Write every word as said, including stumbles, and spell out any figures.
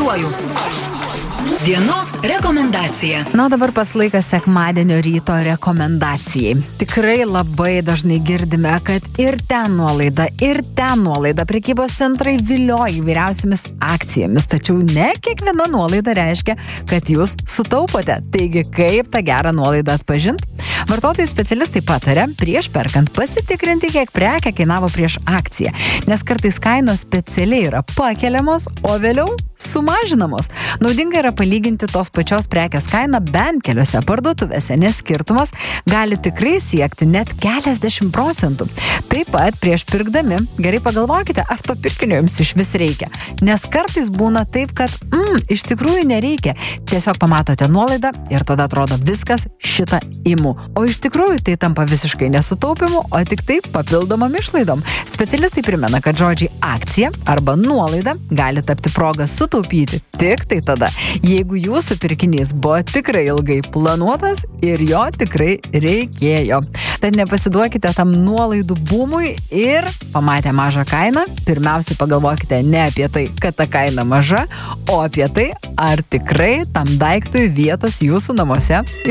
rekomenduoju. Dienos rekomendacija. Na, dabar pas laikas sekmadienio ryto rekomendacijai. Tikrai labai dažnai girdime, kad ir ten nuolaida, ir ten nuolaida. Prekybos centrai vilioja įvairiausiamis akcijomis, tačiau ne kiekviena nuolaida reiškia, kad jūs sutaupote. Taigi, kaip tą gerą nuolaidą atpažinti? Vartotojai specialistai pataria prieš perkant pasitikrinti, kiek prekė kainavo prieš akciją, nes kartais kainos specialiai yra pakeliamos, o vėliau sumažinamos. Naudinga yra palyginti tos pačios prekės kainą bent keliose parduotuvėse, nes skirtumas gali tikrai siekti net keliasdešimt procentų. Taip pat prieš pirkdami gerai pagalvokite, ar to pirkinio jums iš vis reikia, nes kartais būna taip, kad mm, iš tikrųjų nereikia. Tiesiog pamatote nuolaidą ir tada atrodo viskas, šitą imu. O iš tikrųjų tai tampa visiškai nesutaupimu, o tik taip papildomam išlaidom. Specialistai primena, kad žodžiai akcija arba nuolaida gali tapti progą sutaupyti tik tai tada, jeigu jūsų pirkinys buvo tikrai ilgai planuotas ir jo tikrai reikėjo. Tad nepasiduokite tam nuolaidų bumui ir pamatę mažą kainą, pirmiausiai pagalvokite ne apie tai, kad ta kaina maža, o apie tai, ar tikrai tam daiktui vietos jūsų namuose